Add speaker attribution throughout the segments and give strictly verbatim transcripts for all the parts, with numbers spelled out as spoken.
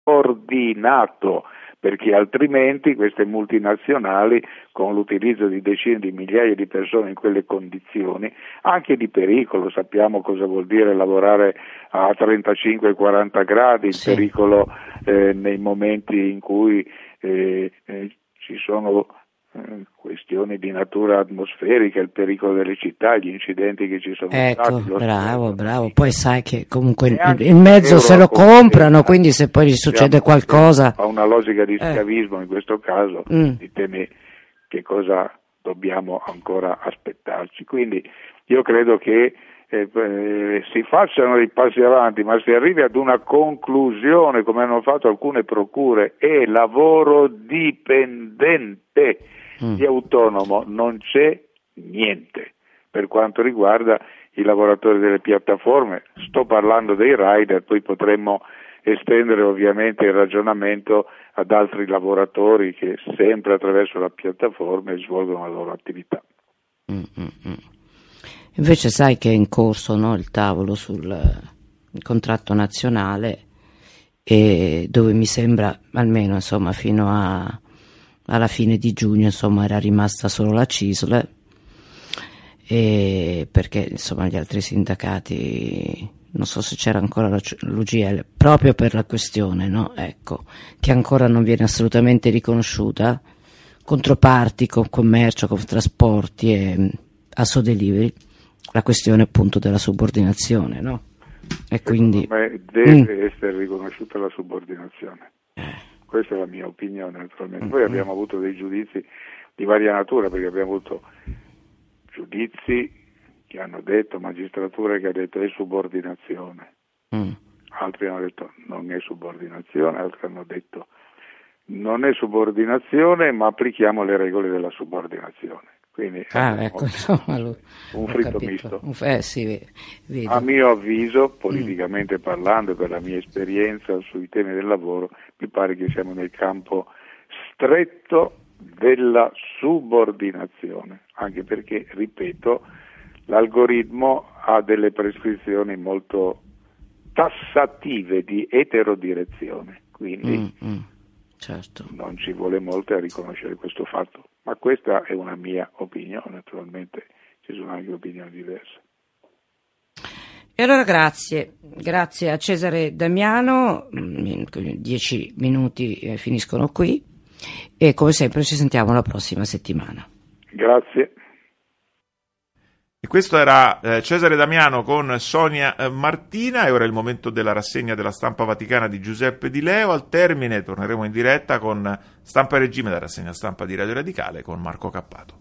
Speaker 1: ordinato, perché altrimenti queste multinazionali, con l'utilizzo di decine di migliaia di persone in quelle condizioni, anche di pericolo, sappiamo cosa vuol dire lavorare a trentacinque quaranta gradi, il
Speaker 2: sì.
Speaker 1: pericolo eh, nei momenti in cui eh, eh, ci sono eh, questioni di natura atmosferica, il pericolo delle città, gli incidenti che ci sono
Speaker 2: ecco,
Speaker 1: stati. Ecco,
Speaker 2: bravo, bravo. Poi sai che comunque il,
Speaker 1: il
Speaker 2: il mezzo se lo comprano, quindi se poi gli succede qualcosa...
Speaker 1: A una logica di
Speaker 2: eh.
Speaker 1: schiavismo in questo caso,
Speaker 2: mm.
Speaker 1: ditemi che cosa dobbiamo ancora aspettarci. Quindi io credo che eh, eh, si facciano dei passi avanti, ma si arrivi ad una conclusione, come hanno fatto alcune procure, e lavoro dipendente
Speaker 2: mm.
Speaker 1: di autonomo non c'è niente. Per quanto riguarda i lavoratori delle piattaforme, sto parlando dei rider, poi potremmo estendere ovviamente il ragionamento ad altri lavoratori che sempre attraverso la piattaforma svolgono la loro attività.
Speaker 2: Mm-mm. Invece sai che è in corso, no, il tavolo sul il contratto nazionale, e dove mi sembra almeno insomma fino a, alla fine di giugno insomma era rimasta solo la C I S L, e perché insomma gli altri sindacati, non so se c'era ancora l'U G L, proprio per la questione, no? Ecco, che ancora non viene assolutamente riconosciuta, controparti con commercio, con trasporti e Assodelivery, la questione appunto della subordinazione, no? E quindi
Speaker 1: me deve
Speaker 2: mm.
Speaker 1: essere riconosciuta la subordinazione.
Speaker 2: Eh.
Speaker 1: Questa è la mia opinione, naturalmente.
Speaker 2: Mm-hmm.
Speaker 1: Poi abbiamo avuto dei giudizi di varia natura, perché abbiamo avuto giudizi che hanno detto, magistratura che ha detto è subordinazione, mm. altri hanno detto non è subordinazione, altri hanno detto non è subordinazione ma applichiamo le regole della subordinazione. Quindi
Speaker 2: ah, ecco, insomma, lui,
Speaker 1: un fritto
Speaker 2: capito.
Speaker 1: misto.
Speaker 2: Eh, sì, vedo.
Speaker 1: A mio avviso, politicamente mm. parlando, per la mia esperienza sui temi del lavoro, mi pare che siamo nel campo stretto della subordinazione, anche perché, ripeto, l'algoritmo ha delle prescrizioni molto tassative di eterodirezione, quindi
Speaker 2: mm, mm, certo.
Speaker 1: non ci vuole molto a riconoscere questo fatto, ma questa è una mia opinione, naturalmente ci sono anche opinioni diverse.
Speaker 2: E allora grazie, grazie a Cesare Damiano, dieci minuti eh, finiscono qui e come sempre ci sentiamo la prossima settimana.
Speaker 1: Grazie.
Speaker 3: E questo era eh, Cesare Damiano con Sonia eh, Martina, e ora è il momento della rassegna della stampa vaticana di Giuseppe Di Leo. Al termine torneremo in diretta con Stampa e Regime, la rassegna stampa di Radio Radicale con Marco Cappato.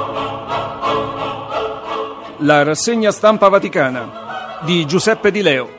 Speaker 4: La rassegna stampa vaticana di Giuseppe Di Leo.